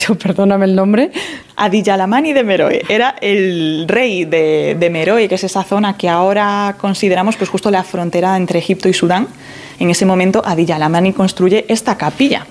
perdóname el nombre. Adi-Yalamani de Meroe. Era el rey de Meroe, que es esa zona que ahora consideramos pues justo la frontera entre Egipto y Sudán. En ese momento Adi-Yalamani construye esta capilla.